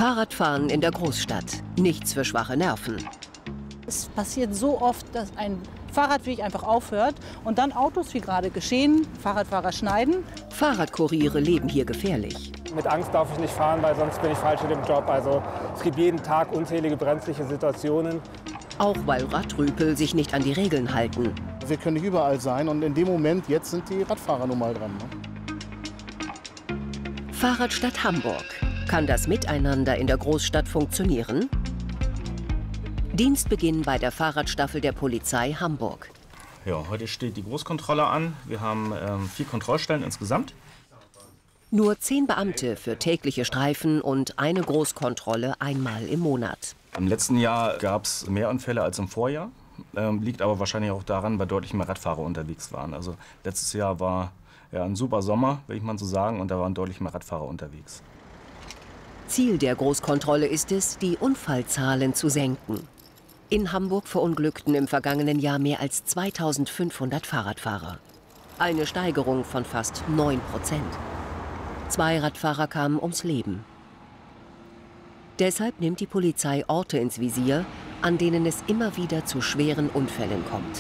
Fahrradfahren in der Großstadt. Nichts für schwache Nerven. Es passiert so oft, dass ein Fahrradweg einfach aufhört und dann Autos, wie gerade geschehen, Fahrradfahrer schneiden. Fahrradkuriere leben hier gefährlich. Mit Angst darf ich nicht fahren, weil sonst bin ich falsch in dem Job. Also es gibt jeden Tag unzählige brenzliche Situationen. Auch weil Radrüpel sich nicht an die Regeln halten. Wir können nicht überall sein und in dem Moment, jetzt sind die Radfahrer nun mal dran. Ne? Fahrradstadt Hamburg. Kann das Miteinander in der Großstadt funktionieren? Dienstbeginn bei der Fahrradstaffel der Polizei Hamburg. Ja, heute steht die Großkontrolle an. Wir haben 4 Kontrollstellen insgesamt. Nur 10 Beamte für tägliche Streifen und eine Großkontrolle einmal im Monat. Im letzten Jahr gab es mehr Unfälle als im Vorjahr. Liegt aber wahrscheinlich auch daran, weil deutlich mehr Radfahrer unterwegs waren. Also letztes Jahr war ja ein super Sommer, will ich mal so sagen, und da waren deutlich mehr Radfahrer unterwegs. Ziel der Großkontrolle ist es, die Unfallzahlen zu senken. In Hamburg verunglückten im vergangenen Jahr mehr als 2500 Fahrradfahrer. Eine Steigerung von fast 9%. 2 Radfahrer kamen ums Leben. Deshalb nimmt die Polizei Orte ins Visier, an denen es immer wieder zu schweren Unfällen kommt.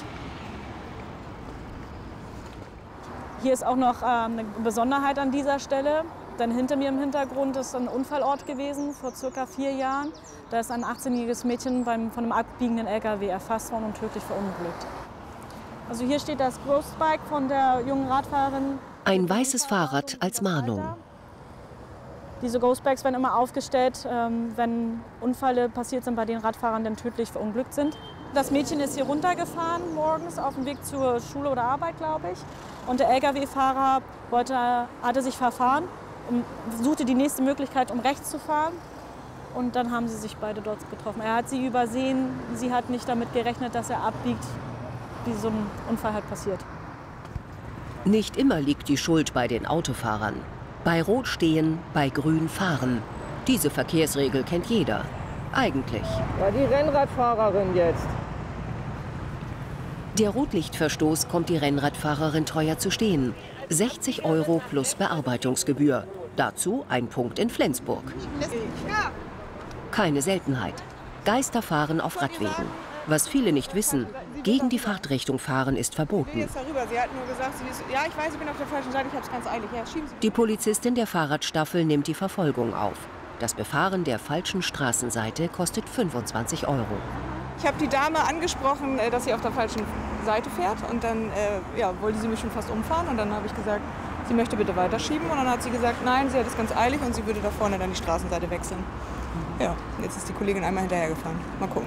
Hier ist auch noch eine Besonderheit an dieser Stelle. Denn hinter mir im Hintergrund ist ein Unfallort gewesen vor ca. 4 Jahren. Da ist ein 18-jähriges Mädchen von einem abbiegenden LKW erfasst worden und tödlich verunglückt. Also hier steht das Ghostbike von der jungen Radfahrerin. Ein weißes Fahrrad als Mahnung. Diese Ghostbikes werden immer aufgestellt, wenn Unfälle passiert sind, bei denen Radfahrer dann tödlich verunglückt sind. Das Mädchen ist hier runtergefahren morgens auf dem Weg zur Schule oder Arbeit, glaube ich. Und der LKW-Fahrer hatte sich verfahren und suchte die nächste Möglichkeit, um rechts zu fahren. Und dann haben sie sich beide dort getroffen. Er hat sie übersehen, sie hat nicht damit gerechnet, dass er abbiegt, wie so ein Unfall halt passiert. Nicht immer liegt die Schuld bei den Autofahrern. Bei Rot stehen, bei Grün fahren. Diese Verkehrsregel kennt jeder. Eigentlich. Ja, die Rennradfahrerin jetzt. Der Rotlichtverstoß kommt die Rennradfahrerin teuer zu stehen. 60 € plus Bearbeitungsgebühr. Dazu ein Punkt in Flensburg. Keine Seltenheit. Geister fahren auf Radwegen. Was viele nicht wissen, gegen die Fahrtrichtung fahren ist verboten. Sie hat nur gesagt, ja, ich weiß, ich bin auf der falschen Seite, ich habe es ganz eilig. Ja, schieben Sie. Die Polizistin der Fahrradstaffel nimmt die Verfolgung auf. Das Befahren der falschen Straßenseite kostet 25 €. Ich habe die Dame angesprochen, dass sie auf der falschen Seite fährt. Und dann wollte sie mich schon fast umfahren. Und dann habe ich gesagt, sie möchte bitte weiterschieben. Und dann hat sie gesagt, nein, sie hat es ganz eilig und sie würde da vorne dann die Straßenseite wechseln. Ja, jetzt ist die Kollegin einmal hinterhergefahren. Mal gucken.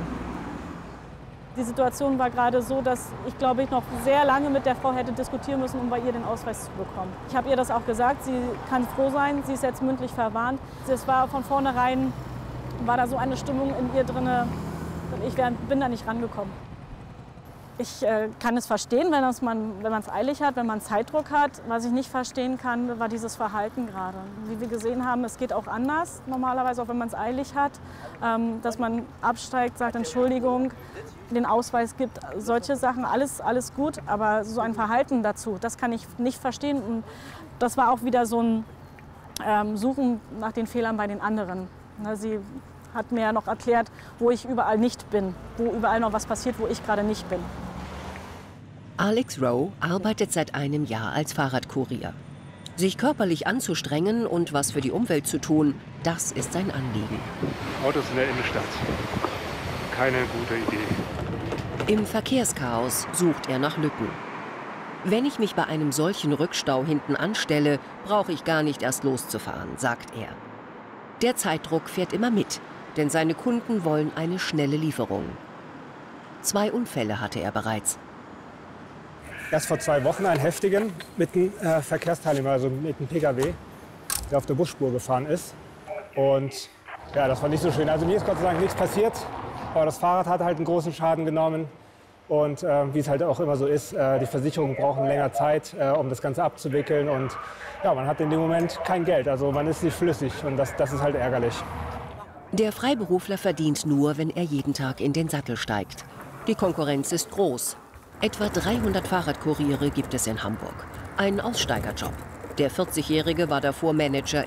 Die Situation war gerade so, dass ich, glaube ich, noch sehr lange mit der Frau hätte diskutieren müssen, um bei ihr den Ausweis zu bekommen. Ich habe ihr das auch gesagt, sie kann froh sein, sie ist jetzt mündlich verwarnt. Es war von vornherein, war da so eine Stimmung in ihr drin, ich bin da nicht rangekommen. Ich kann es verstehen, wenn man es eilig hat, wenn man Zeitdruck hat. Was ich nicht verstehen kann, war dieses Verhalten gerade. Wie wir gesehen haben, es geht auch anders, normalerweise auch wenn man es eilig hat. Dass man absteigt, sagt Entschuldigung, den Ausweis gibt, solche Sachen, alles gut. Aber so ein Verhalten dazu, das kann ich nicht verstehen. Und das war auch wieder so ein Suchen nach den Fehlern bei den anderen. Sie hat mir ja noch erklärt, wo ich überall nicht bin, wo überall noch was passiert, wo ich gerade nicht bin. Alex Rowe arbeitet seit einem Jahr als Fahrradkurier. Sich körperlich anzustrengen und was für die Umwelt zu tun, das ist sein Anliegen. Autos in der Innenstadt. Keine gute Idee. Im Verkehrschaos sucht er nach Lücken. Wenn ich mich bei einem solchen Rückstau hinten anstelle, brauche ich gar nicht erst loszufahren, sagt er. Der Zeitdruck fährt immer mit, denn seine Kunden wollen eine schnelle Lieferung. 2 Unfälle hatte er bereits. Erst vor 2 Wochen einen heftigen mit einem Verkehrsteilnehmer, also mit einem PKW, der auf der Busspur gefahren ist. Und ja, das war nicht so schön. Also mir ist Gott sei Dank nichts passiert, aber das Fahrrad hat halt einen großen Schaden genommen. Und wie es halt auch immer so ist, die Versicherungen brauchen länger Zeit, um das Ganze abzuwickeln. Und ja, man hat in dem Moment kein Geld, also man ist nicht flüssig und das ist halt ärgerlich. Der Freiberufler verdient nur, wenn er jeden Tag in den Sattel steigt. Die Konkurrenz ist groß. Etwa 300 Fahrradkuriere gibt es in Hamburg. Ein Aussteigerjob. Der 40-Jährige war davor Manager